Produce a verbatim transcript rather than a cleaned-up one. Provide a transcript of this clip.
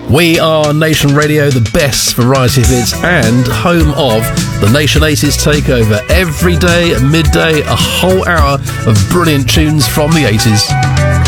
We are Nation Radio, the best variety of hits and home of the Nation eighties Takeover. Every day at midday, a whole hour of brilliant tunes from the eighties.